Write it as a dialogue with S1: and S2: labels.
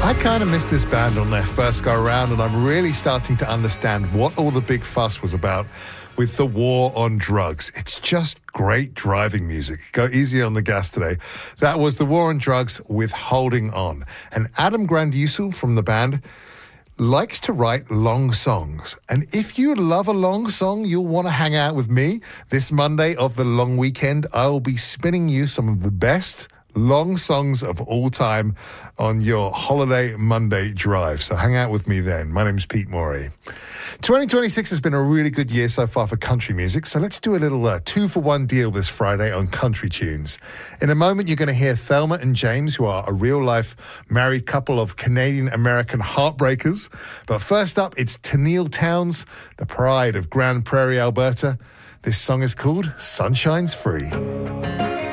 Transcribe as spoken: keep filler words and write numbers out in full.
S1: I kind of missed this band on their first go around, and I'm really starting to understand what all the big fuss was about with the war on drugs. It's just great driving music. Go easy on the gas today. That was the War on Drugs with Holding On. And Adam Granduciel from the band likes to write long songs. And if you love a long song, you'll want to hang out with me. This Monday of the long weekend, I will be spinning you some of the best long songs of all time on your holiday Monday drive. So hang out with me then. My name's Pete Morey. twenty twenty-six has been a really good year so far for country music, so let's do a little uh, two-for-one deal this Friday on country tunes. In a moment, you're going to hear Thelma and James, who are a real-life married couple of Canadian-American heartbreakers. But first up, it's Tenille Townes, the pride of Grand Prairie, Alberta. This song is called Sunshine's Free.